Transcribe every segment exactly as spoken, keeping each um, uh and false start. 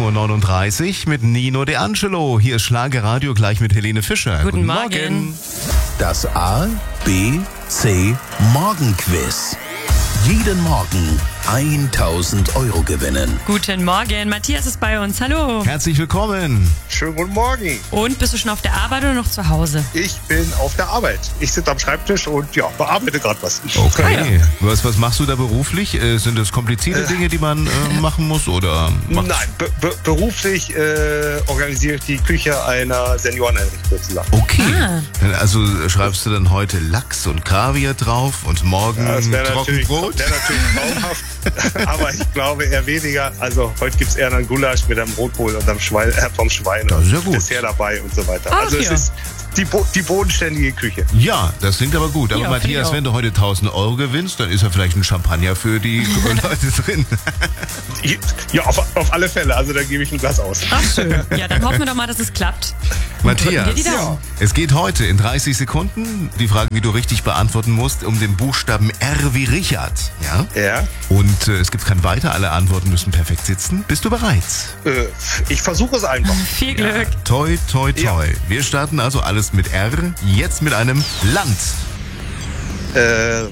Uhr neununddreißig mit Nino De Angelo. Hier ist Schlagerradio gleich mit Helene Fischer. Guten, Guten Morgen. Morgen. Das A, B, C Morgenquiz. Jeden Morgen tausend Euro gewinnen. Guten Morgen, Matthias ist bei uns. Hallo. Herzlich willkommen. Schönen guten Morgen. Und bist du schon auf der Arbeit oder noch zu Hause? Ich bin auf der Arbeit. Ich sitze am Schreibtisch und ja, bearbeite gerade was. Okay. Was, was machst du da beruflich? Äh, sind das komplizierte äh, Dinge, die man äh, machen muss? Oder nein, be be beruflich äh, organisiere ich die Küche einer Senioreneinrichtung sozusagen. Okay. Ah. Also schreibst du dann heute Lachs und Kaviar drauf und morgen ja, das Trockenbrot? Das wäre natürlich traumhaft. Aber ich glaube eher weniger. Also heute gibt es eher einen Gulasch mit einem Rotkohl und einem Schwein, äh, vom Schwein das ist ja gut. Dessert dabei und so weiter. Ach, also es ja. ist die, Bo die bodenständige Küche. Ja, das klingt aber gut. Aber ja, Matthias, wenn du heute tausend Euro gewinnst, dann ist ja vielleicht ein Champagner für die Leute drin. Ja, auf, auf alle Fälle. Also da gebe ich ein Glas aus. Ach schön. Ja, dann hoffen wir doch mal, dass es klappt. Matthias, ja. es geht heute in dreißig Sekunden, die Fragen, die du richtig beantworten musst, um den Buchstaben R wie Richard. Ja? Ja. Und äh, es gibt kein Weiter, alle Antworten müssen perfekt sitzen. Bist du bereit? Äh, ich versuche es einfach. Viel Glück. Ja. Toi, toi, toi. Ja. Wir starten also alles mit R, jetzt mit einem Land. Äh,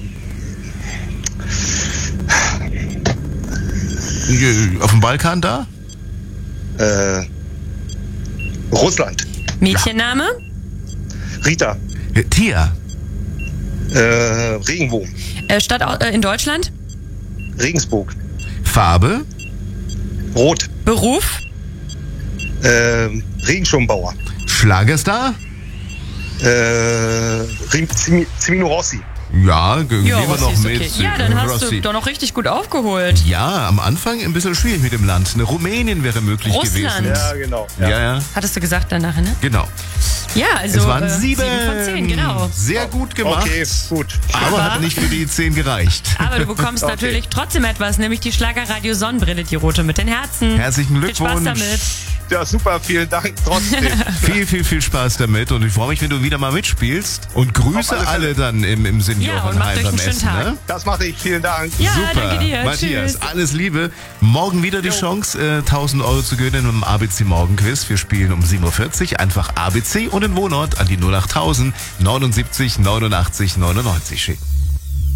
Auf dem Balkan da? äh, Russland. Mädchenname? Rita. Äh, Tier. Äh, Regenbogen. Äh, Stadt äh, in Deutschland? Regensburg. Farbe. Rot. Beruf? Äh, Regenschirmbauer. Schlagerstar. Äh, Cimino Rossi. Ja, ge- Ja, gehen wir Rossi noch ist mit. okay. Ja, dann hast Rossi. du doch noch richtig gut aufgeholt. Ja, am Anfang ein bisschen schwierig mit dem Land. Eine Rumänien wäre möglich Russland. gewesen. Ja, genau. Ja, ja, Hattest du gesagt danach, ne? genau. Ja, also Es waren äh, sieben. sieben von zehn, genau. Sehr gut gemacht. Okay, gut. Aber, Aber- hat nicht für die zehn gereicht. Aber du bekommst Okay. natürlich trotzdem etwas, nämlich die Schlagerradio Sonnenbrille, die rote mit den Herzen. Herzlichen Viel Spaß Glückwunsch. damit. Ja, super. Vielen Dank trotzdem. Viel, viel, viel Spaß damit. Und ich freue mich, wenn du wieder mal mitspielst. Und grüße Auf alle Fälle. alle dann im, im Ja, und Seniorenheim macht euch beim einen schönen Essen. Tag. Ne? Das mache ich. Vielen Dank. Ja, Super. danke dir. Matthias, Tschüss. alles Liebe. Morgen wieder die Chance, äh, tausend Euro zu gewinnen im A B C Morgenquiz. Wir spielen um sieben Uhr vierzig. Einfach A B C und den Wohnort an die null acht tausend neunundsiebzig neunundachtzig neunundneunzig schicken.